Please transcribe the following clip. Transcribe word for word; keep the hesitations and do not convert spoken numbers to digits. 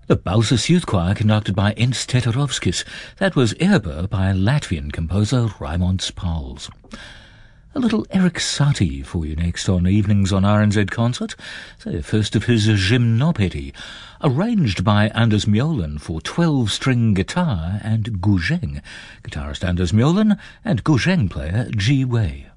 The Balsis Youth Choir conducted by Ents Teterovskis. That was Erbe by Latvian composer Raimonds Pauls. A little Erik Satie for you next on Evenings on R N Z Concert. The first of his Gymnopédie, arranged by Anders Mjolin for twelve-string guitar and guzheng. Guitarist Anders Mjolin and guzheng player Ji Wei.